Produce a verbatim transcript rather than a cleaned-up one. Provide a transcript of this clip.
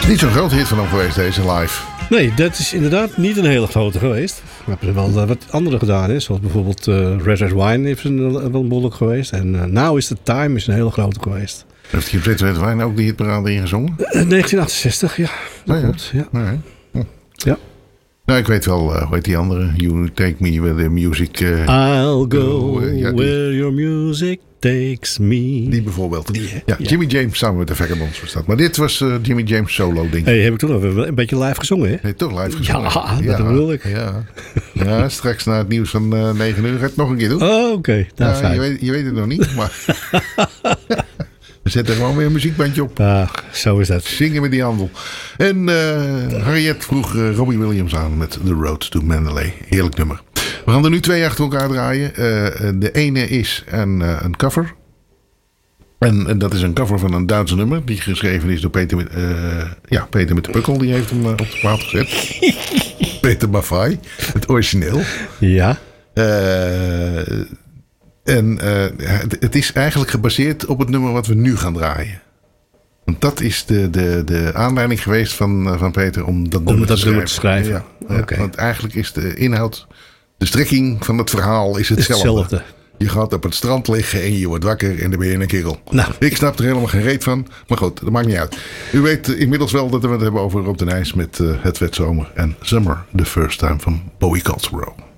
Niet zo'n grote hit van hem geweest, deze live. Nee, dat is inderdaad niet een hele grote geweest. We hebben er wel wat andere gedaan. Hè? Zoals bijvoorbeeld uh, Red Red Wine is een, wel een behoorlijk geweest. En uh, Now is the Time is een hele grote geweest. Heeft hij op Red Red Wine ook die hitparade ingezongen? Uh, negentien achtenzestig, ja. Dat oh, klopt. Ja. Ja. Oh. Hm. Ja. Nou, ik weet wel, uh, hoe heet die andere? You Take Me Where the Music... Uh, I'll go uh, ja, where your music takes me. Die bijvoorbeeld. Die, ja, ja. Jimmy James samen met de Vagabonds was dat. Maar dit was uh, Jimmy James solo, denk ik. Hey, heb ik toen nog een beetje live gezongen, hè? Nee, toch live gezongen. Ja, dat ja, bedoel ik. Ja. ja, straks na het nieuws van uh, negen uur ga ik het nog een keer doen. Oh, oké. Okay. Nou, ja, je, weet, je weet het nog niet, maar... We zetten gewoon weer een muziekbandje op. Ah, zo is dat. Zingen met die handel. En uh, Harriet vroeg uh, Robbie Williams aan met The Road to Mandalay. Heerlijk nummer. We gaan er nu twee achter elkaar draaien. Uh, de ene is een, uh, een cover. En, en dat is een cover van een Duitse nummer. Die geschreven is door Peter, uh, ja, Peter met de Pukkel. Die heeft hem uh, op de plaat gezet. Peter Maffay. Het origineel. Ja. Uh, En uh, het, het is eigenlijk gebaseerd op het nummer wat we nu gaan draaien. Want dat is de, de, de aanleiding geweest van, van Peter om dat, om nummer, dat te nummer te schrijven. Ja, ja, ja, okay. Want eigenlijk is de inhoud, de strekking van het verhaal is hetzelfde. hetzelfde. Je gaat op het strand liggen en je wordt wakker en dan ben je een kerel. Nou. Ik snap er helemaal geen reet van, maar goed, dat maakt niet uit. U weet inmiddels wel dat we het hebben over Rob de Nijs met uh, Het werd zomer en Summer, the first time van Bowie Cultural.